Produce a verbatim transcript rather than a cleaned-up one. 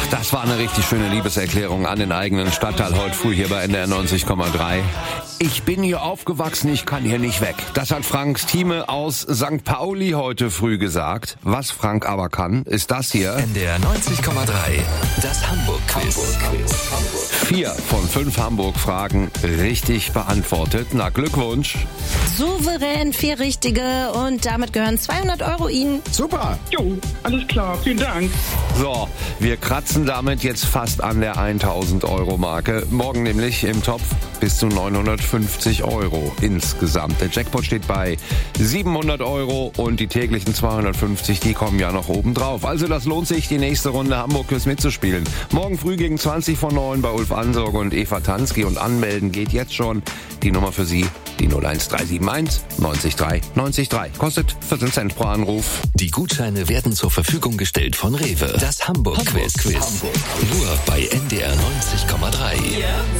Das war eine richtig schöne Liebeserklärung an den eigenen Stadtteil heute früh hier bei N D R neunzig Komma drei. Ich bin hier aufgewachsen, ich kann hier nicht weg. Das hat Franks Thieme aus Sankt Pauli heute früh gesagt. Was Frank aber kann, ist das hier. N D R neunzig Komma drei, das Hamburg-Quiz. Vier von fünf Hamburg-Fragen richtig beantwortet. Na, Glückwunsch. Souverän vier richtige und damit gehören zweihundert Euro Ihnen. Super. Jo, alles klar, vielen Dank. So, wir kratzen damit jetzt fast an der tausend Euro Marke. Morgen nämlich im Topf bis zu neunhundertfünfzig Euro insgesamt. Der Jackpot steht bei siebenhundert Euro und die täglichen zweihundertfünfzig, die kommen ja noch oben drauf. Also das lohnt sich, die nächste Runde Hamburg-Quiz mitzuspielen. Morgen früh gegen zwanzig vor neun bei Ulf Ansorge und Eva Tansky und anmelden geht jetzt schon. Die Nummer für Sie, die null eins drei sieben eins neunzig drei neunzig drei. Kostet vierzehn Cent pro Anruf. Die Gutscheine werden zur Verfügung gestellt von Rewe. Das Hamburg-Quiz. Hamburg. Nur bei N D R neunzig Komma drei. Yeah.